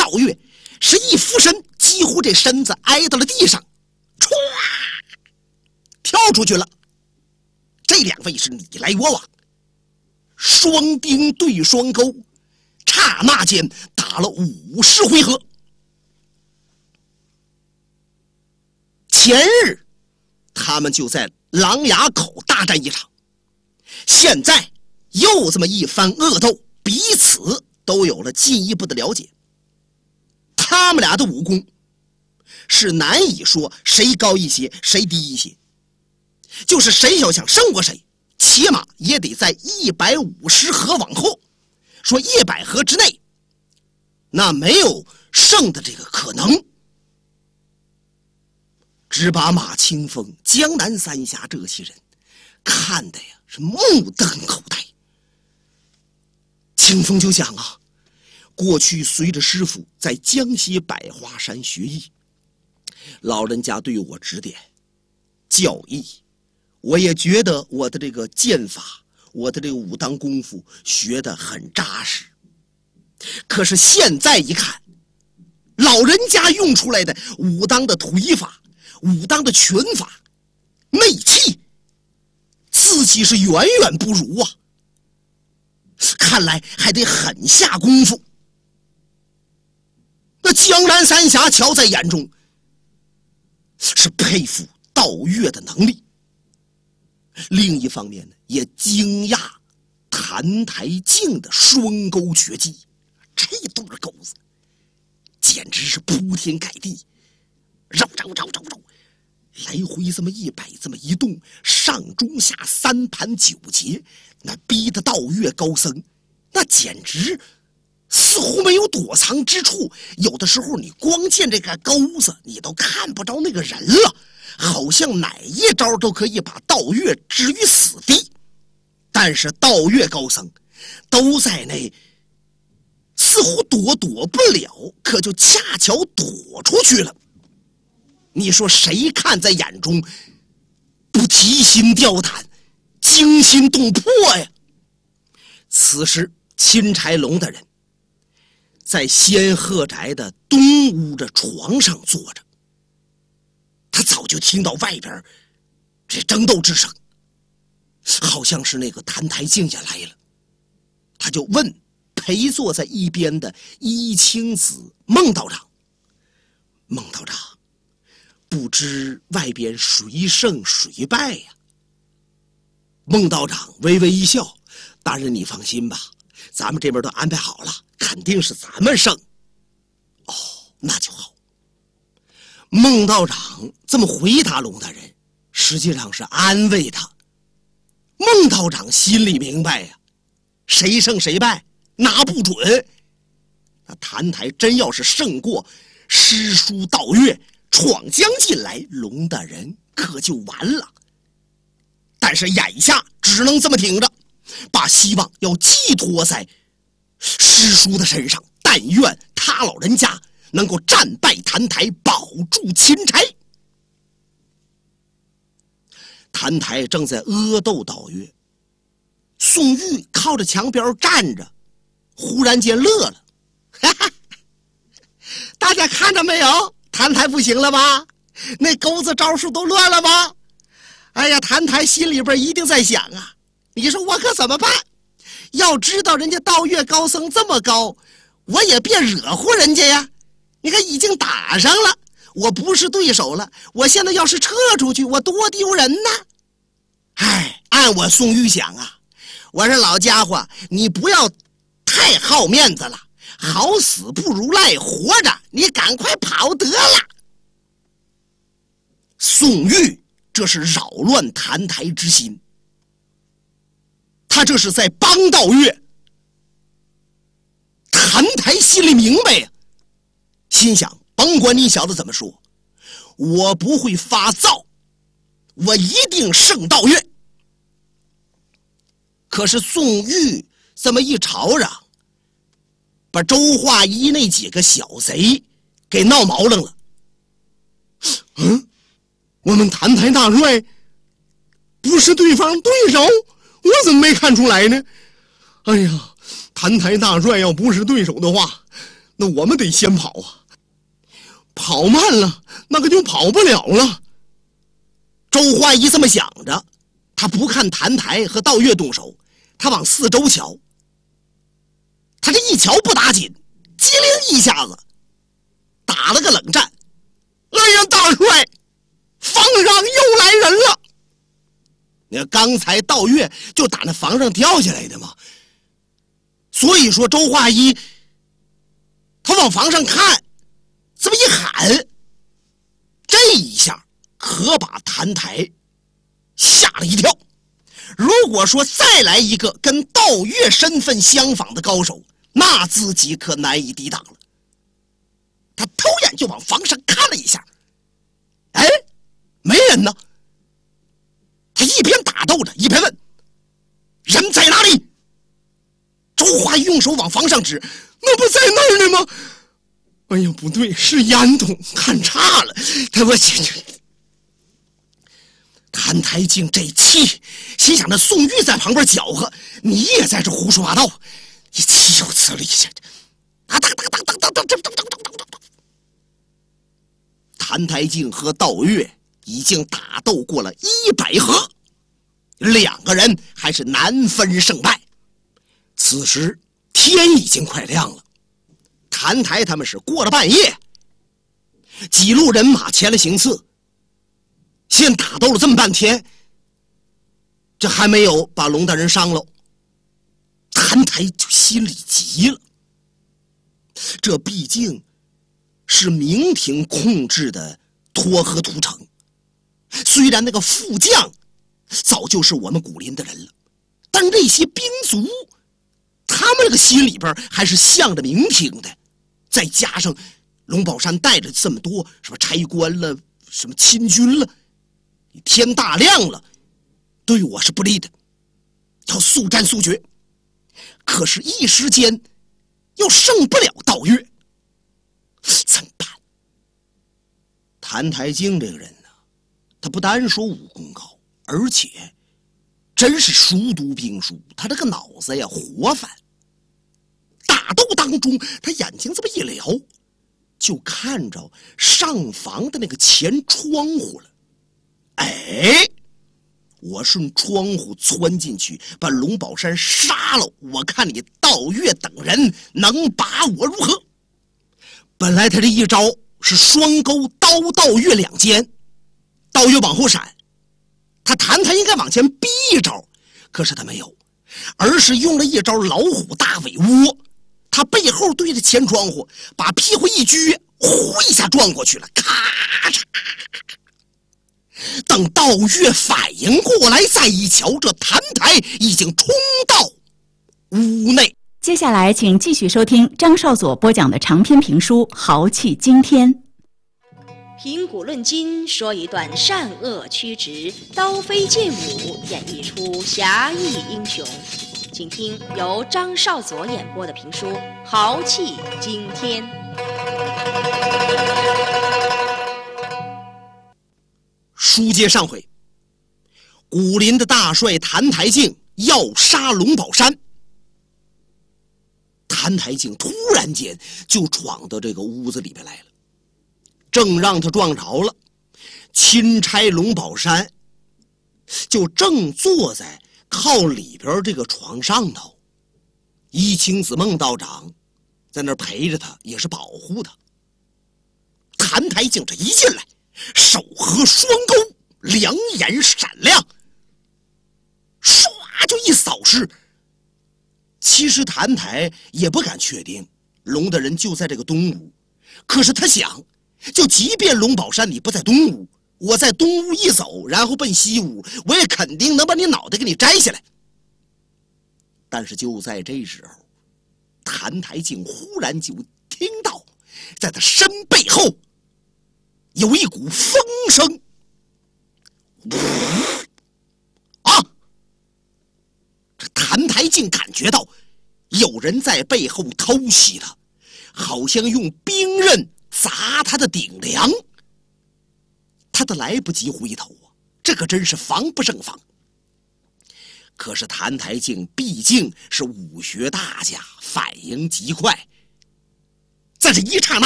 道月是一俯身，几乎这身子挨到了地上，唰跳出去了。这两位是你来我往，双钉对双钩，刹那间打了50回合。前日他们就在狼牙口大战一场，现在又这么一番恶斗，彼此都有了进一步的了解。他们俩的武功是难以说谁高一些谁低一些，就是谁要想胜过谁，起码也得在150合往后，说100合之内，那没有胜的这个可能。只把马清风、江南三侠这些人看的呀是目瞪口呆。清风就想啊，过去随着师傅在江西百花山学艺，老人家对我指点教义，我也觉得我的这个剑法，我的这个武当功夫学得很扎实。可是现在一看，老人家用出来的武当的腿法、武当的拳法、内气，自己是远远不如啊，看来还得狠下功夫。那江南三侠瞧在眼中，是佩服道月的能力，另一方面呢，也惊讶谭台镜的双钩绝技。这对钩子简直是铺天盖地，绕，来回这么100这么一动，上中下3盘9节，那逼得道月高僧那简直似乎没有躲藏之处，有的时候你光见这个钩子你都看不着那个人了，好像哪一招都可以把道月置于死地。但是道月高僧都在那似乎躲不了，可就恰巧躲出去了。你说谁看在眼中不提心吊胆、惊心动魄呀？此时钦差龙的人在仙鹤宅的东屋的床上坐着，他早就听到外边这争斗之声，好像是那个谭台镜也来了。他就问陪坐在一边的一清子孟道长，孟道长，不知外边谁胜谁败呀？孟道长微微一笑，大人你放心吧，咱们这边都安排好了，肯定是咱们胜。哦，那就好。孟道长这么回答龙大人，实际上是安慰他。孟道长心里明白呀，谁胜谁败拿不准。那谭台真要是胜过师叔道月，闯将进来，龙大人可就完了。但是眼下只能这么挺着，把希望要寄托在师叔的身上，但愿他老人家能够战败谭台，保住钦差。谭台正在阿斗道月，宋玉靠着墙边站着，忽然间乐了，哈哈，大家看着没有，谭台不行了吧？那钩子招数都乱了吧？哎呀，谭台心里边一定在想啊，你说我可怎么办？要知道人家道月高僧这么高，我也别惹乎人家呀。你看已经打上了，我不是对手了，我现在要是撤出去，我多丢人呢。哎，按我宋玉想啊，我说老家伙，你不要太好面子了，好死不如赖活着，你赶快跑得了。宋玉这是扰乱谭台之心，他这是在帮道月。谭台心里明白呀，心想甭管你小子怎么说，我不会发躁，我一定胜道月。可是宋玉这么一吵嚷，把周化一那几个小贼给闹毛愣了。我们谭台大帅不是对方对手，我怎么没看出来呢？哎呀，谭台大帅要不是对手的话， 那我们得先跑啊，跑慢了那可就跑不了了。周化一这么想着，他不看谭台和道月动手，他往四周瞧。他这一瞧不打紧，机灵一下子打了个冷战。哎呀，大帅，房上又来人了！你看刚才道月就打那房上掉下来的嘛，所以说周化一他往房上看，这么一喊，这一下可把谭台吓了一跳。如果说再来一个跟道月身份相仿的高手，那自己可难以抵挡了。他偷眼就往房上看了一下，哎，没人呢。他一边打斗着一边问：“人在哪里？”周华用手往房上指：“那不在那儿呢吗？”哎呀，不对，是烟筒，看差了。谭台静这气，心想那宋玉在旁边搅和，你也在这胡说八道，你岂有此理！谭台静和道月已经打斗过了100合，两个人还是难分胜败。此时天已经快亮了，谭台他们是过了半夜，几路人马前来行刺，先打斗了这么半天，这还没有把龙大人伤了。谭台就心里急了，这毕竟是明廷控制的沱河屠城，虽然那个副将早就是我们古林的人了，但那些兵卒他们这个心里边还是向着明廷的。再加上龙宝山带着这么多什么差官了，什么亲军了，天大亮了，对我是不利的，要速战速决。可是一时间又胜不了道月，怎么办？谭台静这个人呢，他不单说武功高，而且真是熟读兵书，他这个脑子呀活泛。打斗当中，他眼睛这么一撩，就看着上房的那个前窗户了。哎，我顺窗户窜进去，把龙宝山杀了，我看你道月等人能把我如何？本来他这一招是双钩刀道月两肩，道月往后闪，他谭台应该往前逼一招，可是他没有，而是用了一招老虎大尾窝。他背后对着前窗户，把屁股一撅，呼一下撞过去了，咔嚓！等道月反应过来，再一瞧，这谭台已经冲到屋内。 接下来，请继续收听张少佐播讲的长篇评书《豪气惊天》。 评古论今，说一段善恶曲直、刀飞剑舞，演绎出侠义英雄。请听由张少佐演播的评书《豪气惊天》。 书接上回，古林的大帅谭台静要杀龙宝山，谭台静突然间就闯到这个屋子里面来了，正让他撞着了，钦差龙宝山就正坐在靠里边这个床上头，一青子孟道长在那陪着他，也是保护他。谭台静这一进来，手合双钩，两眼闪亮，唰就一扫视。其实谭台也不敢确定龙的人就在这个东屋，可是他想，就即便龙宝山你不在东屋，我在东屋一走，然后奔西屋，我也肯定能把你脑袋给你摘下来。但是就在这时候，谭台静忽然就听到在他身背后有一股风声，啊！这谭台静感觉到有人在背后偷袭他，好像用兵刃砸他的顶梁。他都来不及回头啊，这可真是防不胜防。可是谭台静毕竟是武学大家，反应极快， 在这一刹那，